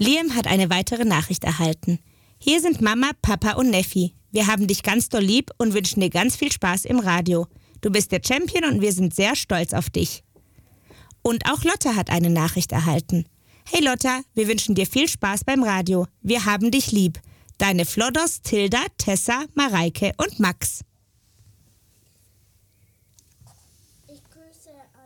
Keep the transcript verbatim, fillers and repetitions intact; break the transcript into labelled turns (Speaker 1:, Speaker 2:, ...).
Speaker 1: Liam hat eine weitere Nachricht erhalten. Hier sind Mama, Papa und Neffi. Wir haben dich ganz doll lieb und wünschen dir ganz viel Spaß im Radio. Du bist der Champion und wir sind sehr stolz auf dich. Und auch Lotta hat eine Nachricht erhalten. Hey Lotta, wir wünschen dir viel Spaß beim Radio. Wir haben dich lieb. Deine Floddos, Tilda, Tessa, Mareike und Max.